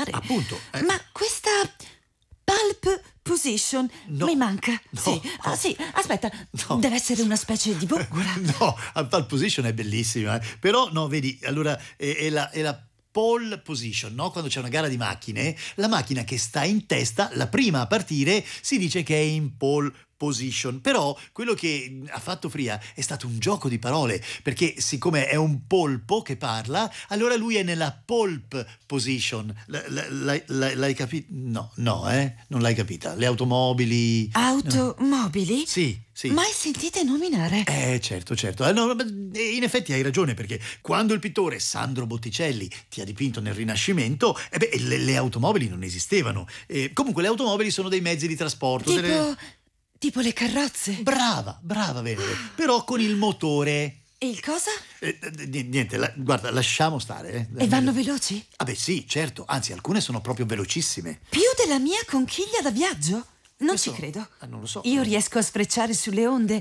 fare. Appunto. Ma questa pulp position mi manca. Sì, aspetta, deve essere una specie di boccula. No, la pole position è bellissima, però no, vedi, allora è la pole position, no? Quando c'è una gara di macchine, la macchina che sta in testa, la prima a partire, si dice che è in pole position. Però quello che ha fatto Fria è stato un gioco di parole, perché siccome è un polpo che parla, allora lui è nella pulp position. L'hai capito? No, non l'hai capita. Le automobili. Automobili? Sì. Mai sentite nominare? Certo. No, in effetti hai ragione, perché quando il pittore Sandro Botticelli ti ha dipinto nel Rinascimento, le automobili non esistevano. Comunque le automobili sono dei mezzi di trasporto. Tipo le carrozze? Brava, Venere. Però con il motore. E il cosa? Niente, guarda, lasciamo stare. E vanno veloci? Ah beh sì, certo, anzi alcune sono proprio velocissime. Più della mia conchiglia da viaggio? Non ci credo. Non lo so. Io riesco a sfrecciare sulle onde.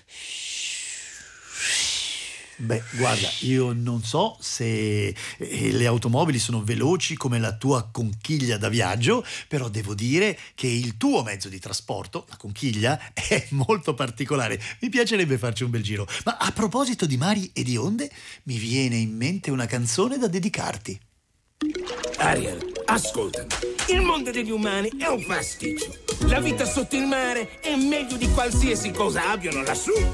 Beh, guarda, io non so se le automobili sono veloci come la tua conchiglia da viaggio, però devo dire che il tuo mezzo di trasporto, la conchiglia, è molto particolare. Mi piacerebbe farci un bel giro. Ma a proposito di mari e di onde, mi viene in mente una canzone da dedicarti. Ariel, ascoltami. Il mondo degli umani è un pasticcio. La vita sotto il mare è meglio di qualsiasi cosa abbiano lassù.